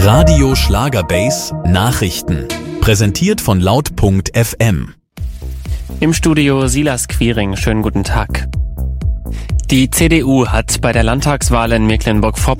Radio Schlagerbase Nachrichten. Präsentiert von laut.fm. Im Studio Silas Quiring. Schönen guten Tag. Die CDU hat bei der Landtagswahl in Mecklenburg-Vorpommern